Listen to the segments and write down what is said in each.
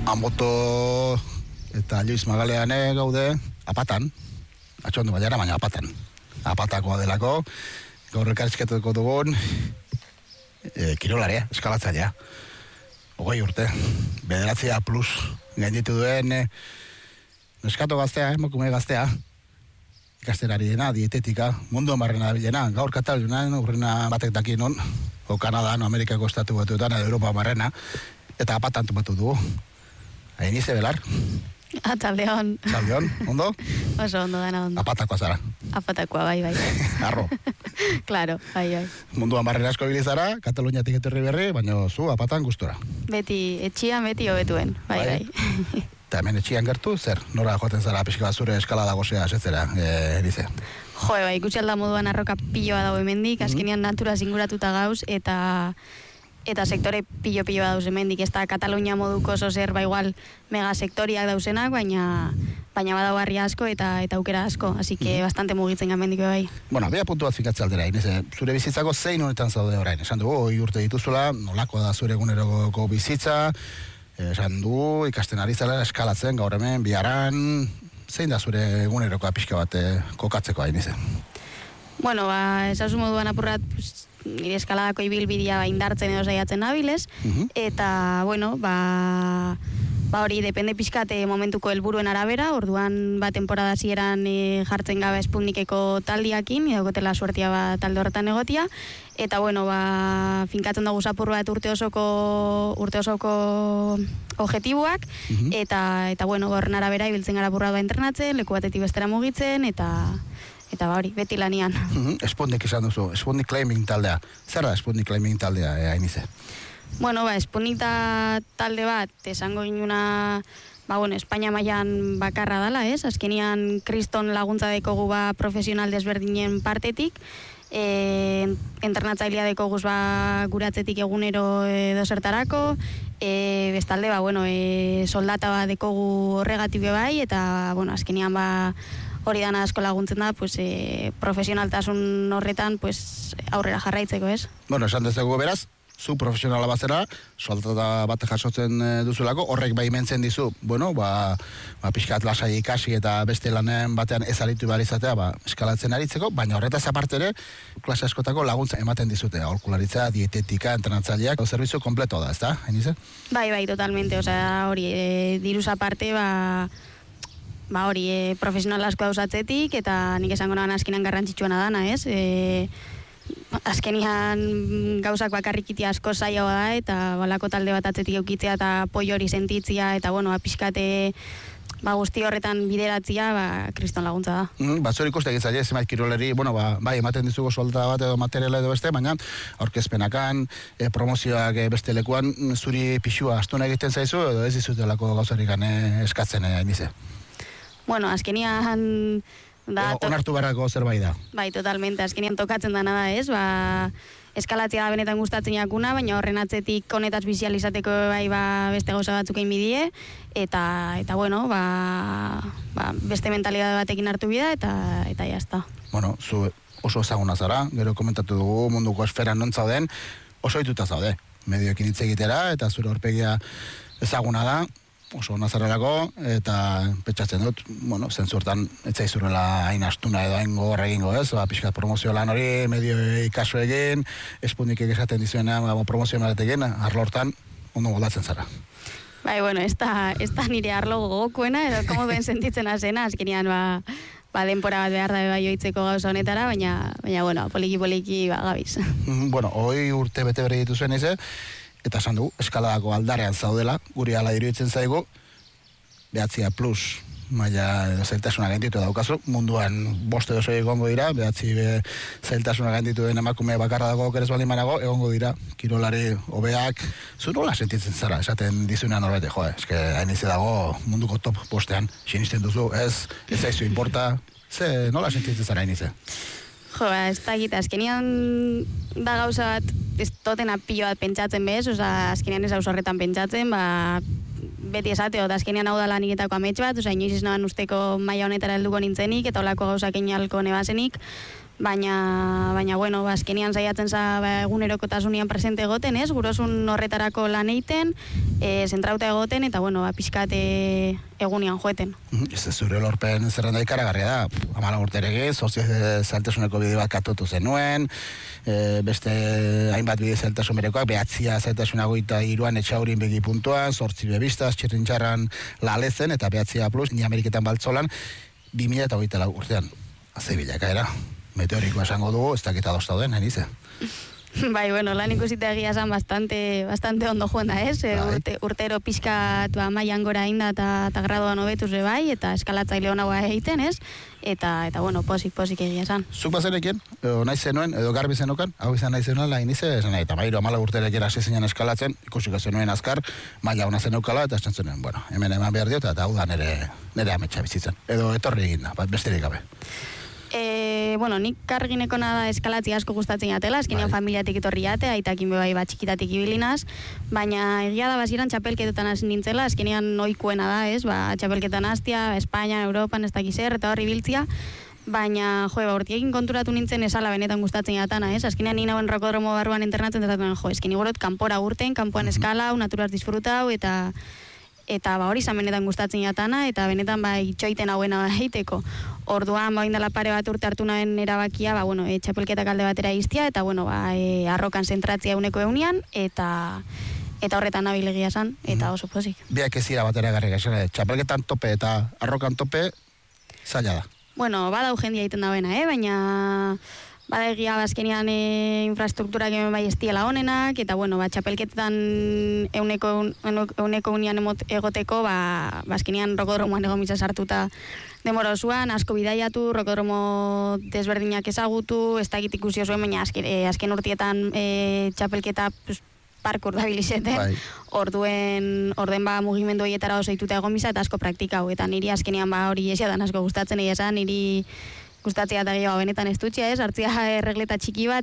Amoto eta Luis Magaleane gaude apatan, atxondu baiara, baina apatan. Apatakoa delako, gaur elkarrizketatuko dugun, kirolaria, eskalatzailea. 20 urte, 9 plus gainditu duen, neskato gaztea, emakume gaztea, ikastenari dena, dietetika, mundu marrena bilena, gaur Katalunian, urrena batek dakinon, o Kanadan, Amerikako estatu batuetan, Europa marrena, eta apatan topatu dugu. Hain ize belar. Txaldeon. Txaldeon, ondo? Oso ondo dana ondo. Apatakoa zara. Apatakoa, bai. Arro. Claro, bai. Munduan barrera asko bilizara, Kataluniatik etorri berri, baina zu apatan gustora. Beti, etxian beti hobetuen, bai. Eta hemen etxian gertu, zer? Nora joaten zara pixka bat zure eskalada gozea asetzera, Elize? Jo, bai, ikusi alda moduan arroka piloa dago hemendik, azkenean natura zinguratuta gauz, eta sektore pilo-piloa dauz hemendik, ez da Katalunia moduko oso zer, ba igual megasektoriak dauzenak, baina badau harri asko eta aukera asko, así que bastante mugitzen hemendik bai. Bueno, bea puntu bat fikatze aldera, Elize, zure bizitzako zein honetan zaude orain? Esan dugu, 20 urte dituzula, nolako da zure eguneroko bizitza, esan du, ikasten ari zela, eskalatzen, gaur hemen, biharan, zein da zure egunerokoa pixka bat kokatzeko hain izan? Bueno, esazu moduan apurrat, nire eskaladako ibilbidea indartzen edo saiatzen nabilez, eta, bueno, hori, depende pixkate momentuko helburuen arabera, orduan temporada zieran jartzen gabe Sputnikeko taldiakin, edokotela suertia talde horretan egotia, eta, bueno, finkatzen dugu zapur bat urte osoko objetibuak, eta, bueno, horren arabera ibiltzen gara burra entrenatzen, leku batetik bestera mugitzen, eta hori, beti lanian. Sputnik esan duzu, Sputnik Climbing taldea. Zer da Sputnik Climbing taldea, hainize? Bueno, Sputnik talde bat, esango inuna, Espainia mailan bakarra dala, ez? Azkenian kriston laguntza dekogu profesional desberdinen partetik, entrenatzailea dekoguz guratzetik egunero dozertarako, bestalde, soldata dekogu horregatik bai, eta, azkenian hori dana asko laguntzen da, profesionaltasun horretan aurrera jarraitzeko, ez? Bueno, esan dezago beraz, zu profesionala bazera, soldata bat jasotzen duzulako, horrek baimentzen dizu, pixkat lasai ikasi eta beste lanen batean ez aritu behar izatea, eskalatzen aritzeko, baina horretaz aparte ere, klase askotako laguntza ematen dizute, aholkularitza, dietetika, entrenatzaileak, zerbitzu kompleto da, ez da, hainize? Bai, totalmente, hori, diruz aparte, hori, profesional asko dauzatzetik, eta nik esango nahan azkenean garrantzitsuena dana, ez? Azkenean gauzak bakarrikiti asko zaioa da, eta balako talde bat atzetik eukitzea, eta apoio hori sentitzia, eta, pixkate, guzti horretan bideratzia, kriston laguntza da. Zor ikuste egitzaile, zemait kiroleri, ematen dizugo soldata bat edo materiala edo beste, baina aurkezpenakan, promozioak beste lekuan, zuri pixua astuna egiten zaizu, edo ez dizutelako gauzarikan eskatzen hainize? Azkenian onartu beharrako zerbait da. Bai, totalmente, azkenian tokatzen dana da, ez? Eskalatzea da benetan gustatzen jakuna, baina horren atzetik honetaz bizializateko beste gauza batzuk egin bidie, eta beste mentalidade batekin hartu bida, eta jazta. Zu oso ezaguna zara, gero komentatu dugu munduko esferan non zauden, oso ituta zaude, medioekin hitz egitera, eta zure aurpegia ezaguna da, oso nazarrelako, eta petxatzen dut, zentzuertan etzaizurela hain astuna edo hain gogorra egingo, ez? Pixkat promozio lan hori, medio ikaso egin, Sputnikek esaten dizuena promozio ematetegin, arlo hortan, ondo moldatzen zara. Bai, ez da nire arlo gogokoena, edo komo ben sentitzen azena, azkenean, denpora bat behar da joitzeko gauza honetara, baina, poliki gabiz. 20 urte bete berri dituzuen ize, eta esan dugu, eskaladako aldarean zaudela, guri ala iruditzen zaigu, 9 plus, maila zailtasuna gainditu daukazu, munduan 5 edo 6 egongo dira, 9 zailtasuna gainditu den emakume bakarra dago okerez baldin manago, egongo dira, kirolari hobeak, zu nola sentitzen zara, esaten dizunean norbete, eske hain izi dago munduko top postean, sinisten duzu, ez zaizu importa, nola sentitzen zara hain izi? Ez da gita, azkenean da gauza bat, ez totena pilo bat pentsatzen bez, azkenean ez hauzo horretan pentsatzen, beti esateo, eta azkenean hau da laniketako amets bat, inoiz ez noan usteko maila honetara helduko nintzenik, eta olako gauzak einalko nebazenik, baina bueno, azkenean saiatzen za egunerokotasunean presente egoten, ez? Gurosun horretarako lan egiten, zentrauta egoten, eta bueno, pixkat egunean joeten. Ez zure lorpen zerrenda ikaragarria da, 14 urterege, zailtasuneko bide bat katotu zenuen, beste hainbat bide zailtasun berekoak, behatzia zailtasuna 23an etxaurin begi puntuan, 8 bebistaz, txirrintxarran lalezen, eta behatzia plus, ni Ameriketan baltzolan, 2024 urtean, azebilakaera. Meteorikoa esango dugu, ez dakita dozta den, enize? Bai, bueno, lan ikusita egia esan bastante ondo joan da, ez? Urtero pixkat mailan gora inda eta gradoan hobetuz bai, eta eskalatzaile honagoa egiten, ez? Eta bueno, posik egia esan. Zuk bazenekien, edo nahi zenuen, edo garbi zenokan, hau izan nahi zenuen, lain ize, esan nahi, eta mairu 14 urterekera hasi zenean eskalatzen, ikusiko zenuen azkar, maila hona zeneukala, eta esan zenuen, bueno, hemen eman behar diot, eta hau da nire ametsa bizitzen. Edo etorri egin da, besterik gabe. Bueno, nik kargineko nada eskalatzia asko gustatzen jatela, azkenean familiatik etorri jate, aitakin bebai bat txikitatik ibilinaz, baina egia da basieran txapelketetan hasi nintzela, azkenean noikoena da, ez, txapelketan hastia, Espainia, Europan, ez dakiz eta horri biltzia, baina, urtiekin konturatu nintzen esala benetan gustatzen jatana, ez, azkenean nina hauen rokodromo barruan internatzen dezatuen, esken igorot kanpora urten, kanpoan eskala, naturaz disfrutau, eta hori izan benetan gustatzen jatana, eta benetan itxoiten hauena egiteko. Orduan, indala pare bat urte hartu nahen erabakia, txapelketak alde batera iztia, eta arrokan zentratzia euneko eunian, eta horretan nabilegia esan, eta oso pozik. Biak ez ira batera garrika, txapelketan tope eta arrokan tope, zaila da. Bueno, badau jendia egiten dauena, baina bada egia bazkenean infrastrukturak hemen bai estiela honenak, eta txapelketan euneko unian egoteko, bazkenean rokodromoan egomisa sartuta demora osuan, asko bidaiatu, rokodromo desberdinak ezagutu, ez dakit ikusi zuen, baina azken urtietan txapelketa parkur da bilizeten, orden mugimendu horietara oso ituta egomisa, eta asko praktikau, eta niri azkenean hori esiadan asko gustatzen esan, niri gustatzea eta gehiago benetan estutxea, hartzia erregleta txiki bat,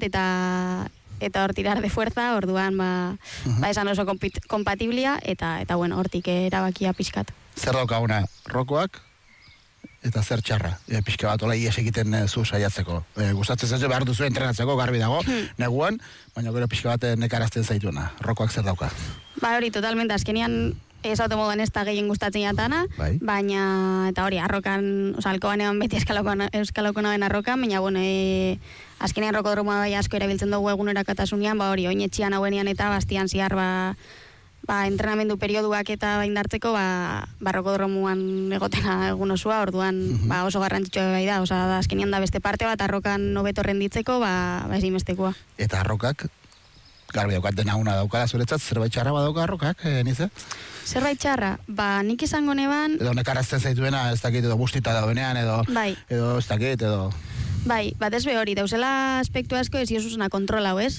eta hor tirar de fuerza, orduan esan oso kompatiblia, eta hortik erabakia pixkat. Zer daukaguna, rokoak, eta zer txarra, pixka bat, ola ies egiten zu saiatzeko. Gustatzen zenzu behar duzu entrenatzeko, garbi dago, neguan, baina gero pixka bat nekarazten zaituena. Rokoak zer dauka? Hori, totalmente, azkenian ez automoduan ez da gehien gustatzen jatana, baina, eta hori, arrokan, alkoan egon beti eskaloko naben arrokan, baina, azkenean rokodromoa asko erabiltzen dugu egunerakatasunean, hori, oinetxian hauenian eta bastian zihar, entrenamendu perioduak eta indartzeko, rokodromoan egotena egun osua, orduan, oso garrantzitsua bai da, azkenean da beste parte bat, arrokan hobeto renditzeko, ezin bestekoa. Eta arrokak, garbi daukat dena una daukala zuretzat, zerbait txarra badauka arrokak, nize? Zerbait txarra, nik izango neban... Edo nekarazten zaituena, ez dakit, edo guztita daudenean, edo ez dakit, edo... Bai, bat ez be hori, dauzela aspektu asko ez iosuzena kontrolau, ez?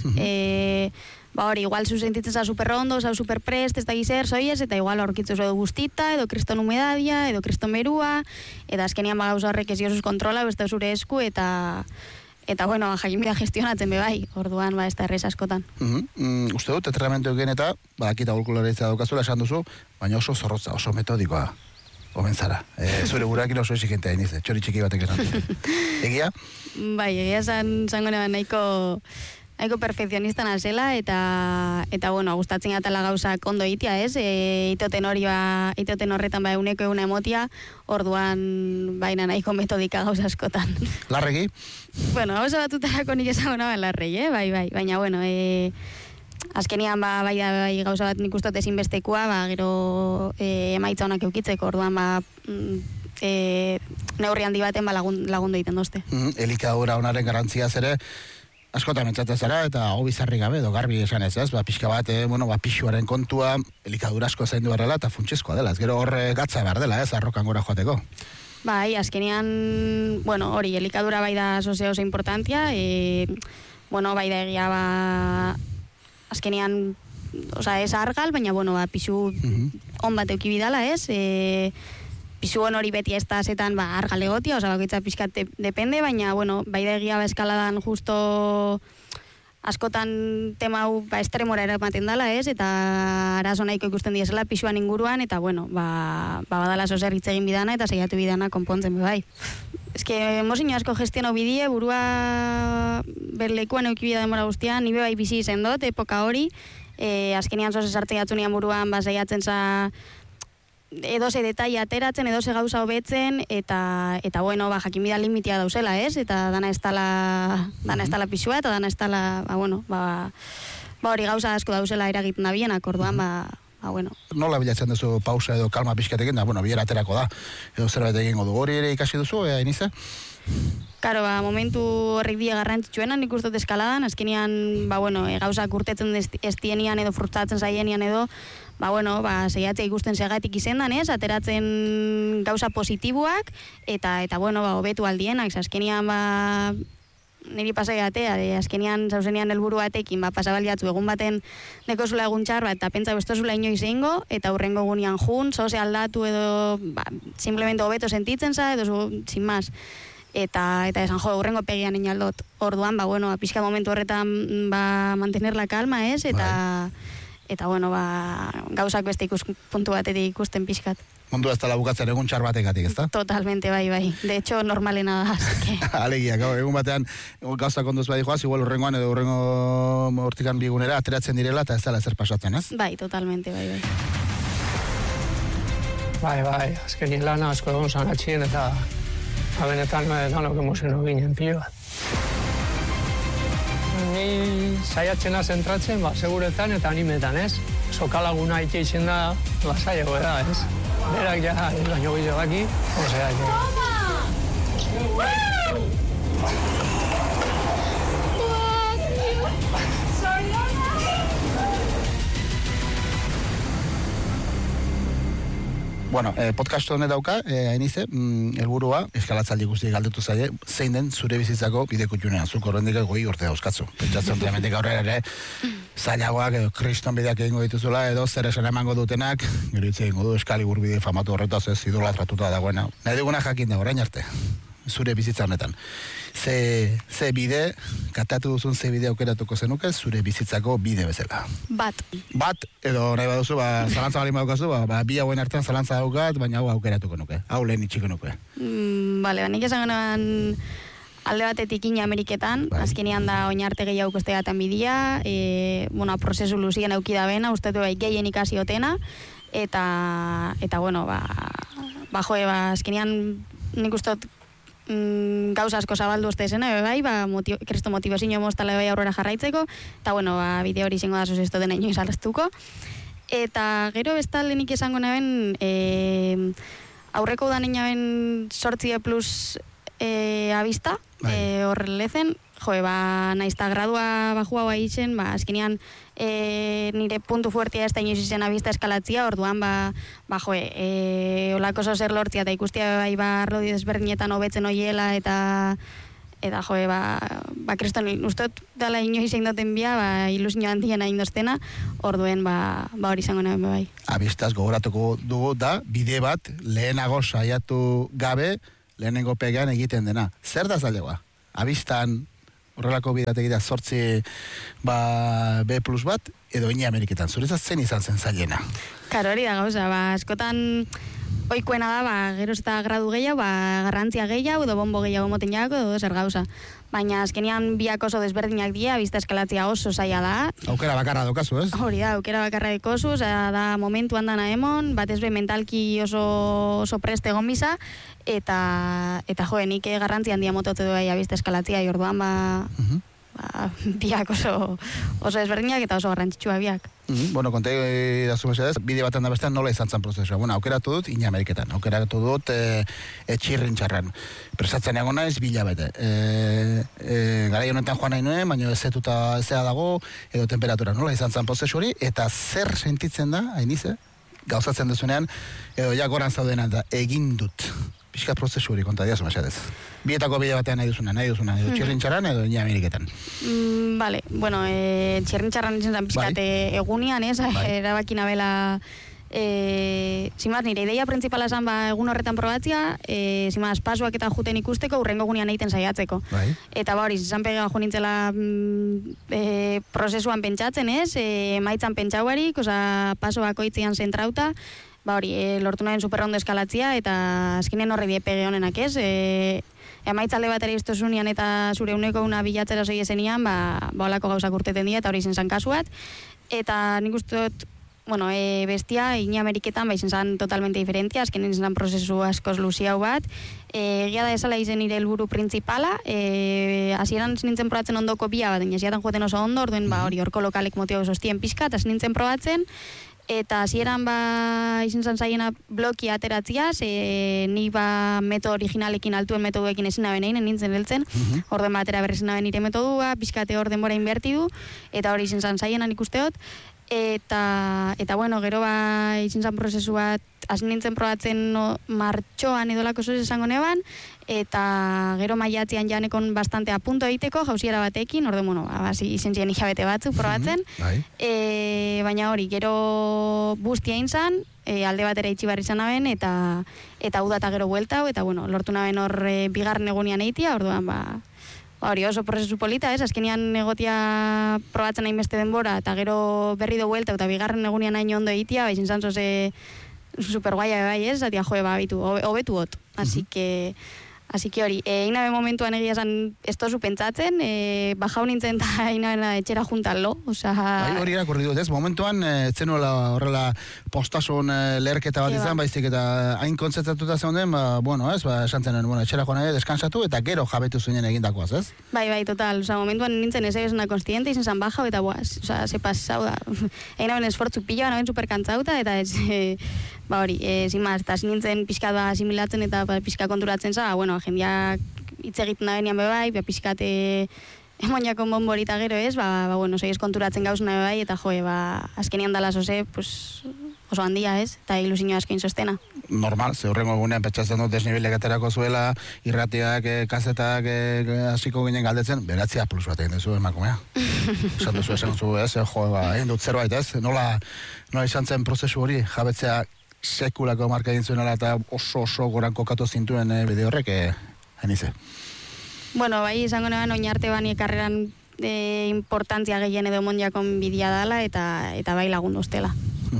Hori, igual zu sentitzen za superrondo, za superprest, ez da gizer, soiez, eta igual horkitzu edo guztita, edo kriston humedadia, edo kriston merua, eta azkenean gauza horrek ez iosuz kontrolau, ez da zure esku, eta jakin bida gestionatzen be bai, orduan ez da errez askotan. Uste dut, entrenamentu egin eta, badakita gulkuloretza daukazula esan duzu, baina oso zorrotza, oso metodikoa, omen zara. Zure burakin oso exigentea inize, txori txiki batek esan. Egia? Bai, egia zango neban nahiko perfekzionista nazela, eta gustatzen gatala gauzak ondo egitea, ez? Itoten horretan euneko euna emotia, orduan baina nahiko metodika gauza askotan. Larregi? Gauza batutarako nik esango naben larregi, bai, baina, azkenian bai gauza bat nik ustot ezinbestekoa, gero emaitza honak eukitzeko, orduan neurri handi baten lagundu egiten dozte. Elikadura honaren garrantzia zere, askotan mentzatzen zara, eta hobizarri gabe, edo garbi esan ez, pixka bat, pixuaren kontua, elikadura asko zaindu barrela, eta funtsezkoa dela, ez gero horre gatza behar dela, ez, arrokan gora joateko. Bai, azkenean, hori, elikadura bai da oso importantia, bai da egia, azkenean, ez argal, baina, pixu on bat eukibidala, ez, pisu hori beti ez da zetan argal egotia, bakoitza pixkat depende, baina, bai da egia eskaladan justo askotan tema hau estremora eramaten dela, ez, eta arazo nahiko ikusten diesela pisuan inguruan, eta, badala zozer hitz egin bidana, eta saiatu bidana konpontzen bai. eske mozino asko gestionau bidie, burua berlekuan eukibida demora guztian, nibe bai bizi izen dut, epoka hori, azkenian zoze sartzen jatzunian buruan, saiatzen za edoze detaile ateratzen, edoze gauza hobetzen, eta bueno, jakinbida limitia dauzela, ez? Eta dana ez tala pisua, eta dana ez tala, hori gauza asko dauzela eragiten da bienak, orduan, bueno. Nola bilatzen duzu pausa edo kalma pixkatekin, bilera aterako da, edo zerbait egingo du, hori ere ikasi duzu, Inize? Karo, momentu horrek dia garrantzitsuena, nik uste dut eskaladan, azkenean, gauzak urtetzen ez dienian edo frustratzen zaienian edo, saiatzea ikusten segatik izendan, ez? Ateratzen gauza positiboak, eta hobetu aldienak, azkenean, niri pasai atea, azkenean zauzenean helburu batekin, pasabaliatzu egun baten dekozula egun txarra, eta pentsa bestozula inoiz egingo, eta hurrengo gunean jun, zoze aldatu edo, simplemente hobeto sentitzen za, edo sin más. Eta esan hurrengo pegian inaldot. Orduan, pixka momentu horretan, mantener la calma, ez? Eta, gauzak beste puntu batetik ikusten pixkat. Mundu ez dela bukatzen egun txar batekatik, ez da? Totalmente, bai. De hecho, normalena da, así que... Alegia, egun batean gauza konduz bai joaz, igual urrengoan edo urrengo hortikan bigunera ateratzen direla eta ez dela ezer pasatzen, ez? Bai, totalmente, bai. Bai, azkenien lana asko egon zanatxien eta benetan danok emoziono ginen pilo bat. Ni saiatzena zentratzen, seguretan eta animetan, ez? Sokalaguna ite izen da, saiago da, ez? Berak ja, baino gillo daki, osea, Bueno, podcast honet dauka, Inize, helburua, eskalatzaldi guztiek galdetu zaie, zein den zure bizitzako bidekutxunea, zuk horrendik egoi urte dauzkatzu. Pentsatzen tremendik aurrera ere, zailagoak edo kriston bideak egingo dituzula, edo zer esan emango dutenak, gero hitz egingo du Excalibur bide famatu horretaz ez idolatratuta dagoena. Nahi duguna jakin da, orain arte, zure bizitza honetan. Ze bide, katatu duzun ze bide aukeratuko zenuke, zure bizitzako bide bezala. Bat, edo nahi baduzu, zalantza bali maukazu, bi hauen artean zalantza daukat, baina hau aukeratuko nuke, hau lehen itxiko nuke. Nik esan genuen alde batetik ina Ameriketan, azkenean da oin arte gehiago kostegaten bidia, prozesu luzien aukida bena, ustetu gehien ikasi otena, eta azkenean nik ustot gauza asko zabaldu uste zen, kristo motivazio moztala aurrera jarraitzeko, eta bide hori izango da sozisto dena inoiz alaztuko. Eta gero bestalde nik esango neben, aurreko udan inaben 8+ abista, horrelezen, naizta gradua bajua bai izen, azkenean nire puntu fuertia ez da inoiz izen abista eskalatzia, orduan olako zozer lortzia eta ikustia arlodi desberdinetan hobetzen oiela eta kriston ustot dala inoiz egin duten bia, ilusio handiena egin doztena, orduen hori izango nahi bai. Abistaz gogoratuko dugu da, bide bat lehenago saiatu gabe, lehenengo pegean egiten dena. Zer da zailegoa? Abistan horrelako bideat egitea 8 B+ bat, edo Ina Ameriketan. Zuretzat zen izan zen zailena? Karo, hori da gauza, askotan oikoena da, geroz eta gradu gehiago, garrantzia gehiago, edo bombo gehiago moten jako, edo zer gauza. Baina azkenean biak oso desberdinak dira, abista eskalatzia oso zaila da. Aukera bakarra daukazu, ez? Hori da, aukera bakarra daukazu, da momentuan dana emon, batez be mentalki oso preste egon biza, eta nik garrantzia handia mototze du abista eskalatzia, orduan biak oso desberdinak eta oso garrantzitsua biak. Bueno, kontei da zumesedez, bide batean da bestean nola izan zen prozesua. Aukeratu dut Ina Ameriketan, aukeratu dut etxirrin txarran. Presatzen egon naiz bilabete. Garai honetan joan nahi nuen, baina ezetuta ezea dago, edo temperatura, nola izan zen prozesu hori, eta zer sentitzen da, Inize, gauzatzen duzunean, edo ja goran zaudena da, egin dut. Piskat prozesu hori konta diazu, mesedez. Bietako bide batean nahi duzuna, edo txirrin txarran, edo Ina Ameriketan. Vale, txirrin txarran izan zen piskat egunian, erabakin abela, nire ideia principala esan egun horretan probatzia, pasuak eta juten ikusteko, urrengo gunean egiten saiatzeko. Eta hori, izan pega jo nintzela prozesuan pentsatzen, maitzan pentsauarik, paso bakoitzian zentrauta, lortu nahen superrondo eskalatzia, eta azkinen horre diepege honenak emaitzale bat ere iztosunian eta zure uneko una bilatzera zoi esenian, olako gauzak urteten dira, eta hori izan zan kasuat. Eta nik uste dut, bueno, bestia, Ine Ameriketan, izan zan totalmente diferentia, azkenen izan prozesu askoz luziau bat. Egia da esala izen nire helburu printzipala, hasieran nintzen probatzen ondoko bia bat, hasiatan joaten oso ondo, orduen hori horko lokalek motio sostien pixka, eta nintzen probatzen, eta hasieran izan zan zaiena bloki ateratziaz, ni metodo originalekin altuen metoduekin ezin naben egin, nintzen heltzen, orden batera berrezen naben nire metodua, pixkate orden bora inbertidu, eta hori izan zan zaiena nik usteot, eta bueno, gero izan zan prozesu bat, hasi nintzen probatzen martxoan edolako zoz esango neban, eta gero maiatzean janekon bastante apunto egiteko, jauziera batekin, bueno, izen ziren hilabete batzuk probatzen, baina hori, gero bustia inzan, alde batera itxi barri izan naben, eta udata gero bueltau, eta bueno, lortu naben hor bigarren egunian eitia, orduan hori oso prozesu polita, azkenean egotia probatzen nahi beste denbora, eta gero berri do buelta, eta bigarren egunian nahi ondo eitia, izin zan zoze superguaia bai ez, atia bitu, hobetu hot. Así que hori, inabe momentuan egia esan ez tozu pentsatzen, bajau nintzen eta inabena etxera juntanlo, hori irakurri dut, ez? Momentuan, etzenuela horrela postasun leherketa bat izan, baizik eta hain kontzentratuta zeunden, bueno, ez? Esan zenen, etxera joan nahi, deskansatu, eta gero jabetu zuen egindakoaz, ez? Bai, total, momentuan nintzen ez egin konstiente, izan zan bajau, eta se pasau da, einaben esfortzu pila, naben superkantzauta, eta ez, hori, sin más, eta nintzen pixka asimilatzen eta pixka konturatzen za, bueno, jendeak hitz egiten da benian bebai, pixkate emoniako bonborita gero ez, bueno, soiz konturatzen gauzuna bebai, eta azkenian dala zoze, pues, oso handia ez, eta ilusioa askein sostena. Normal, ze horrengo egunean petxatzen dut desnibilek aterako zuela, irratiak, kasetak, hasiko ginen galdetzen, beratzea plus bat egin duzu emakumea. Esan duzu esan zu ez, egin dut zerbait ez, nola izan zen prozesu hori, jabetzea sekulako marka egin zuenala eta oso goran kokatu zintuen bide horrek, henize. Bueno, bai, izango neban oinarte bani karreran importantzia gehien edo mondiakon bidia dala eta bai lagundu ustela.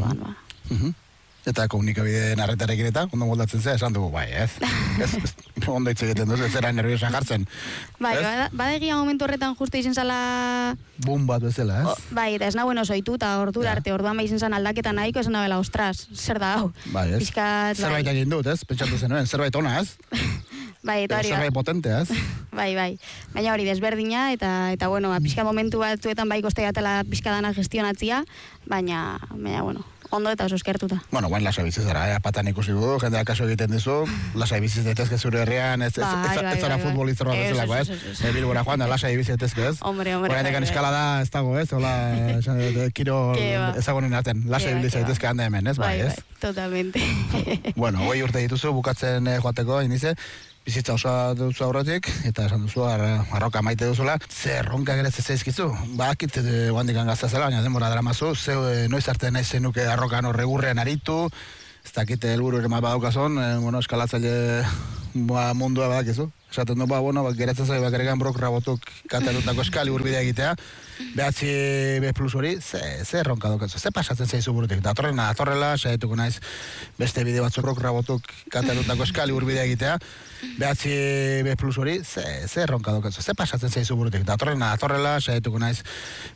Eta komunikabideen arretarekin eta, ondo moldatzen zea, esan dugu, bai, ez? Ondo hitz egiten duz, ez zera nerviosa jartzen. Bai, badegia momentu horretan justu izen zala... Bum bat bezala, ez? Bai, eta ez nahuen oso itu, eta ordura arte, orduan bai izen zan aldaketa nahiko, esan nabela, ostras, zer da hau? Bai, ez? Zerbait egin dut, ez? Pentsatu zenuen, zerbait ona, ez? Bai, eta hori... Zerbait potente, ez? Bai. Baina hori desberdina, eta bueno, pixka momentu batzuetan bai koste gatela pixka dana gestionatzia, baina, bueno, ondo eta oso eskertuta. Bueno, guain lasai biziz zara, apatan ikusi du, jendea kaso egiten dizu, lasai biziz daitezke zure herrian, ez zara futbolizarroa bezalako, ez? Bilbora joan da, lasai biziz daitezke, ez? Hombre. Horrenekan eskala da, ez dago, ez? Hola, kiro ezagunen arten, lasai biziz daitezke handa hemen, ez? Bai, ez? Totalmente. Bueno, 20 urte dituzu, bukatzen joateko, inize, bizitza osoa duzu aurretik, eta esan duzu, arroka maite duzula, ze erronka gerez ez ezkizu? Bakit, guandikan gazta zela, baina denbora dramazu, noiz arte nahi zenuke arrokan horregurrean aritu, ez dakite helburu ere badaukazon, bueno, eskalatzaile mundua badakizu. Esaten du, bueno, geratzen zai bakarrikan brok rabotuk katalutako eskali urbidea egitea, behatzi B plus hori, ze erronka daukazu, ze pasatzen zaizu burutik, eta atorrela, saietuko naiz beste bide batzuk brok rabotuk katalutako eskali urbidea egitea, behatzi B plus hori, ze erronka daukazu, ze pasatzen zaizu burutik, eta atorrela, saietuko naiz